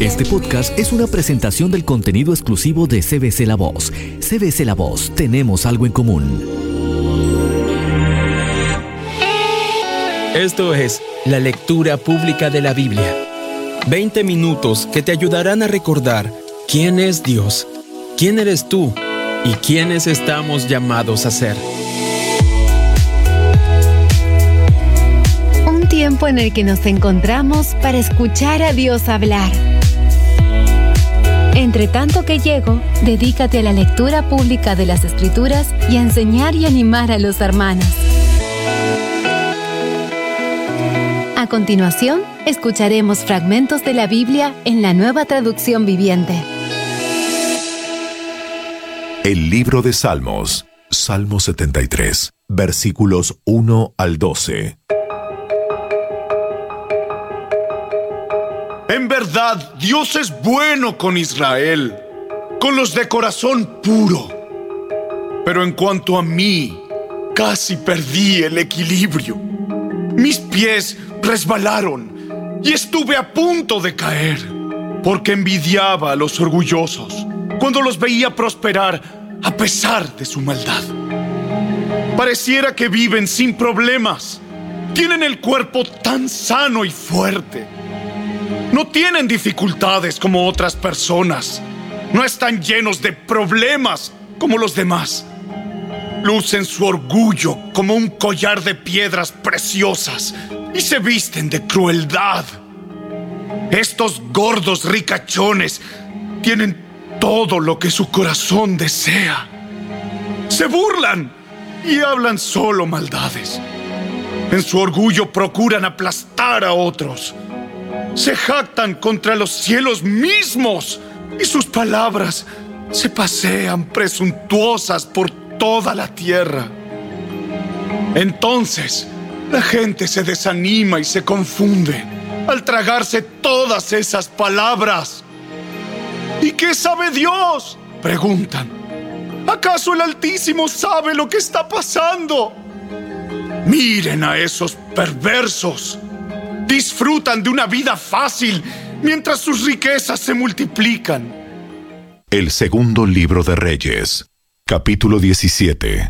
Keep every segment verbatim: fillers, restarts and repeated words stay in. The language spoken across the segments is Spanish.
Este podcast es una presentación del contenido exclusivo de C B C La Voz. C B C La Voz, tenemos algo en común. Esto es la lectura pública de la Biblia. veinte minutos que te ayudarán a recordar quién es Dios, quién eres tú y quiénes estamos llamados a ser. Un tiempo en el que nos encontramos para escuchar a Dios hablar. Entre tanto que llego, dedícate a la lectura pública de las Escrituras y a enseñar y animar a los hermanos. A continuación, escucharemos fragmentos de la Biblia en la Nueva Traducción Viviente. El libro de Salmos, Salmo setenta y tres, versículos uno al doce. En verdad, Dios es bueno con Israel, con los de corazón puro. Pero en cuanto a mí, casi perdí el equilibrio. Mis pies resbalaron y estuve a punto de caer, porque envidiaba a los orgullosos cuando los veía prosperar a pesar de su maldad. Pareciera que viven sin problemas. Tienen el cuerpo tan sano y fuerte. No tienen dificultades como otras personas. No están llenos de problemas como los demás. Lucen su orgullo como un collar de piedras preciosas y se visten de crueldad. Estos gordos ricachones tienen todo lo que su corazón desea. Se burlan y hablan solo maldades. En su orgullo procuran aplastar a otros. Se jactan contra los cielos mismos y sus palabras se pasean presuntuosas por toda la tierra. Entonces, la gente se desanima y se confunde al tragarse todas esas palabras. ¿Y qué sabe Dios?, preguntan. ¿Acaso el Altísimo sabe lo que está pasando? Miren a esos perversos. Disfrutan de una vida fácil mientras sus riquezas se multiplican. El segundo libro de Reyes, capítulo diecisiete.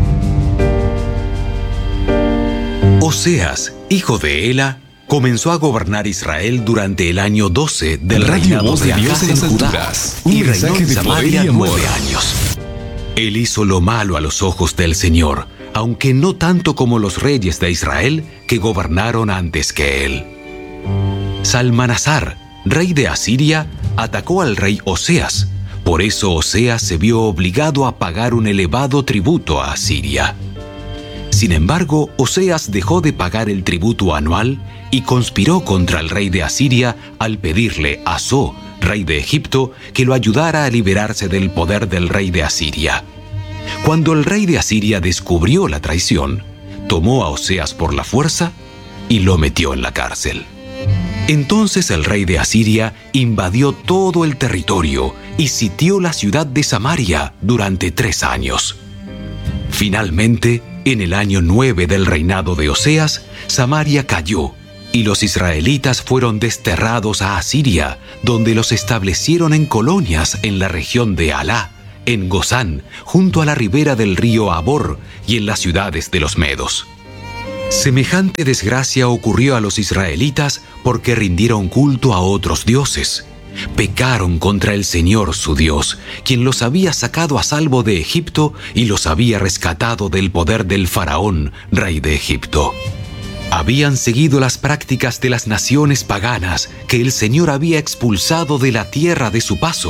Oseas, hijo de Ela, comenzó a gobernar Israel durante el año doce del reinado de Acaz en Judá y reinó en Samaria nueve años. Él hizo lo malo a los ojos del Señor, aunque no tanto como los reyes de Israel que gobernaron antes que él. Salmanasar, rey de Asiria, atacó al rey Oseas. Por eso Oseas se vio obligado a pagar un elevado tributo a Asiria. Sin embargo, Oseas dejó de pagar el tributo anual y conspiró contra el rey de Asiria al pedirle a So, rey de Egipto, que lo ayudara a liberarse del poder del rey de Asiria. Cuando el rey de Asiria descubrió la traición, tomó a Oseas por la fuerza y lo metió en la cárcel. Entonces el rey de Asiria invadió todo el territorio y sitió la ciudad de Samaria durante tres años. Finalmente, en el año nueve del reinado de Oseas, Samaria cayó y los israelitas fueron desterrados a Asiria, donde los establecieron en colonias en la región de Halá, en Gozán, junto a la ribera del río Abor y en las ciudades de los medos. Semejante desgracia ocurrió a los israelitas porque rindieron culto a otros dioses. Pecaron contra el Señor su Dios, quien los había sacado a salvo de Egipto y los había rescatado del poder del faraón, rey de Egipto. Habían seguido las prácticas de las naciones paganas que el Señor había expulsado de la tierra de su paso.